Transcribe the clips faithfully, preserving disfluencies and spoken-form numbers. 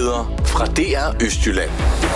Nyheder fra D R Østjylland.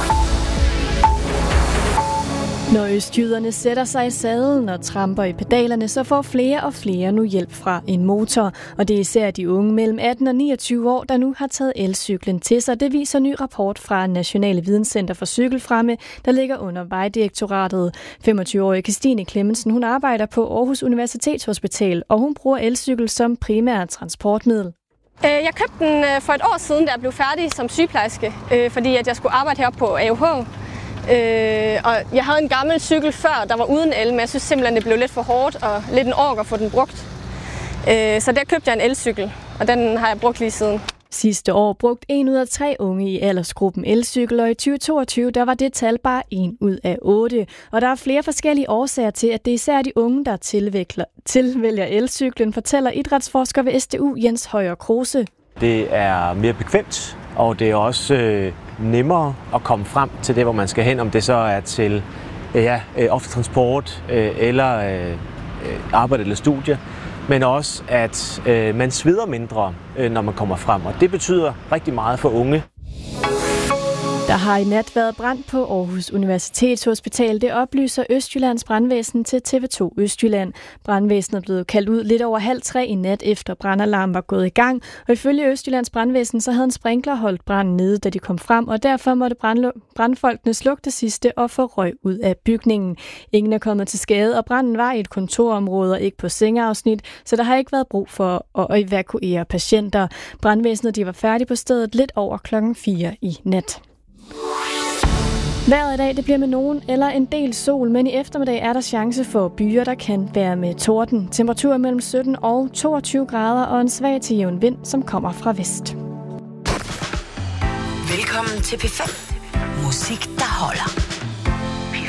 Når østjyderne sætter sig i sadlen og tramper i pedalerne, så får flere og flere nu hjælp fra en motor. Og det er især de unge mellem atten og niogtyve år, der nu har taget elcyklen til sig. Det viser en ny rapport fra Nationale Videnscenter for Cykelfremme, der ligger under Vejdirektoratet. femogtyve-årige Kristine Clemmensen, hun arbejder på Aarhus Universitetshospital, og hun bruger elcykel som primært transportmiddel. Jeg købte den for et år siden, da jeg blev færdig som sygeplejerske, fordi at jeg skulle arbejde heroppe på A U H. Øh, og jeg havde en gammel cykel før, der var uden el, men jeg synes simpelthen, det blev lidt for hårdt og lidt en ork at få den brugt. Øh, så der købte jeg en elcykel, og den har jeg brugt lige siden. Sidste år brugte en ud af tre unge i aldersgruppen elcykel, og i tyve toogtyve der var det tal bare en ud af otte. Og der er flere forskellige årsager til, at det er især de unge, der tilvælger elcyklen, fortæller idrætsforsker ved S D U Jens Højer Kruse. Det er mere bekvemt, og det er også øh, nemmere at komme frem til det, hvor man skal hen, om det så er til ja, offentlig transport øh, eller øh, arbejde eller studie, men også at øh, man sveder mindre, øh, når man kommer frem, og det betyder rigtig meget for unge. Der har i nat været brand på Aarhus Universitetshospital. Det oplyser Østjyllands brandvæsen til T V to Østjylland. Brandvæsenet blev kaldt ud lidt over halv tre i nat, efter brandalarm var gået i gang. Og ifølge Østjyllands brandvæsen, så havde en sprinkler holdt branden nede, da de kom frem, og derfor måtte brandfolkene slukke det sidste og få røg ud af bygningen. Ingen er kommet til skade, og branden var i et kontorområde og ikke på sengeafsnit, så der har ikke været brug for at evakuere patienter. Brandvæsenet de var færdige på stedet lidt over klokken fire i nat. Vejret i dag det bliver med nogen eller en del sol, men i eftermiddag er der chance for byer, der kan være med torden. Temperaturer mellem sytten og toogtyve grader og en svag til jævn vind, som kommer fra vest. Velkommen til P fem. Musik, der holder.